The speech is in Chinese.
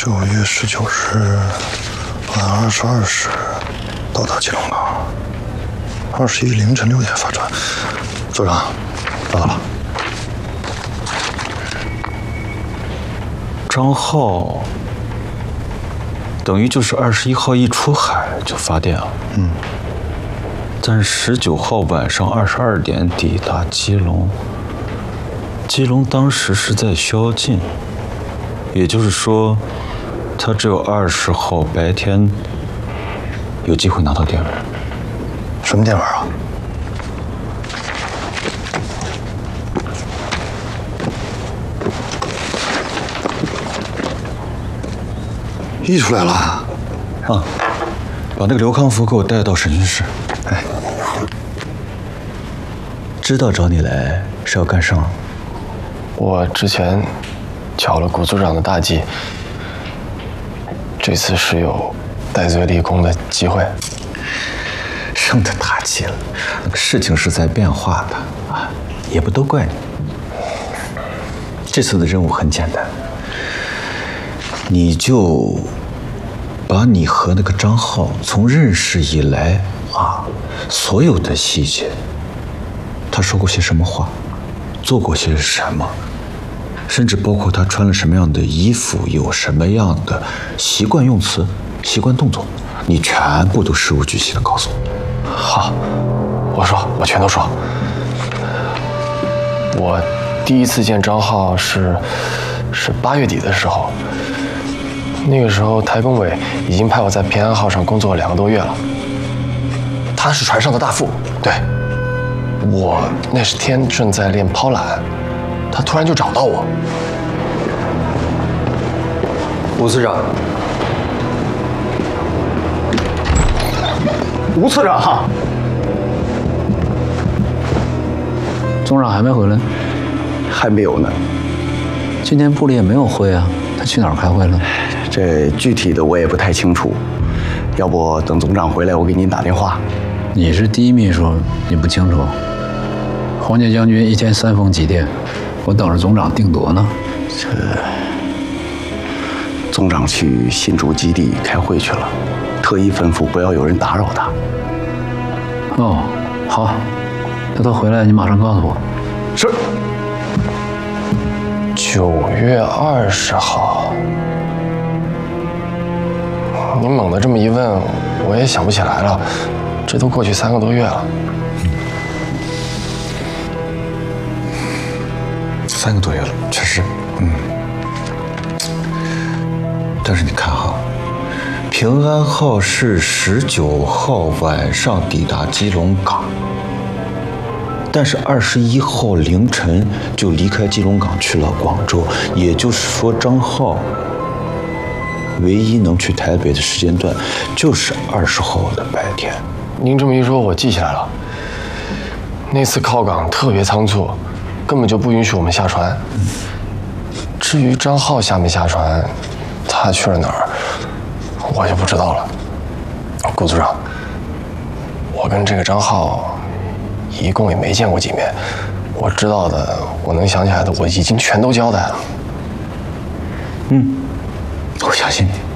9月19日晚22时到达基隆港，21凌晨6点发船。组长，找到了。 张浩等于就是21号一出海就发电了。但是19号晚上22点抵达基隆。基隆当时是在宵禁，也就是说，他只有20号白天有机会拿到电文。 什么电文啊？溢出来了。 啊，把那个刘康福给我带到审讯室。 哎， 知道找你来是要干什么？ 我之前缴了谷组长的大计，这次是有戴罪立功的机会。 升的大气了，那个事情是在变化的啊，也不都怪你。这次的任务很简单，你就把你和那个张浩从认识以来啊，所有的细节，他说过些什么话，做过些什么，甚至包括他穿了什么样的衣服，有什么样的习惯用词、习惯动作，你全部都事无巨细的告诉我。 好，我全都说。我第一次见张浩是8月底的时候，那个时候台工委已经派我在平安号上工作2个多月了。他是船上的大副，对。我那天正在练抛缆，他突然就找到我。 吴次长，吴次长， 总长还没回来？ 还没有呢。 今天部里也没有会啊，他去哪儿开会了？ 这具体的我也不太清楚，要不等总长回来，我给您打电话。 你是第一秘书，你不清楚？黄家将军1天3封急电，我等着总长定夺呢。 总长去新竹基地开会去了，特意吩咐不要有人打扰他。 哦，好，等他回来你马上告诉我。 是。 9月20号，你猛地这么一问，我也想不起来了。这都过去3个多月了。 3个多月了，确实，但是你看哈，平安号是19号晚上抵达基隆港，但是21号凌晨就离开基隆港去了广州，也就是说，张浩唯一能去台北的时间段就是20号的白天。 您这么一说，我记起来了。那次靠港特别仓促，根本就不允许我们下船。至于张浩下没下船，他去了哪儿，我就不知道了。谷组长，我跟这个张浩一共也没见过几面，我知道的，我能想起来的，我已经全都交代了。 我相信你。